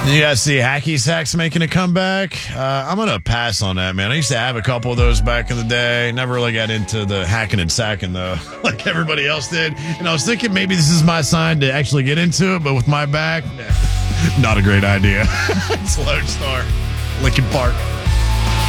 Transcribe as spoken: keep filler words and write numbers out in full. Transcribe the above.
You guys see hacky sacks making a comeback? Uh, I'm going to pass on that, man. I used to have a couple of those back in the day. Never really got into the hacking and sacking, though, like everybody else did. And I was thinking maybe this is my sign to actually get into it, but with my back, not a great idea. It's Lone Star, Lincoln Park.